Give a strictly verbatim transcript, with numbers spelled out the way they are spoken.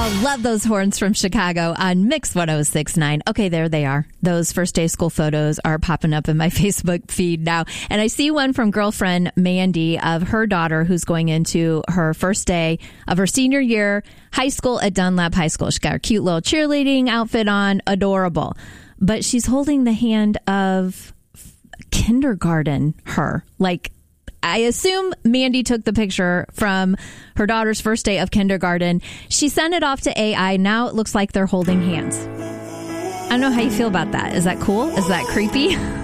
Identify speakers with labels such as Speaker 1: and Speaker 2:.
Speaker 1: Oh, love those horns from Chicago on Mix one oh six point nine. Okay, there they are. Those first day school photos are popping up in my Facebook feed now. And I see one from girlfriend Mandy of her daughter who's going into her first day of her senior year high school at Dunlap High School. She's got her cute little cheerleading outfit on. Adorable. But she's holding the hand of kindergarten her. Like, I assume Mandy took the picture from her daughter's first day of kindergarten. She sent it off to A I. Now it looks like they're holding hands. I don't know how you feel about that. Is that cool? Is that creepy?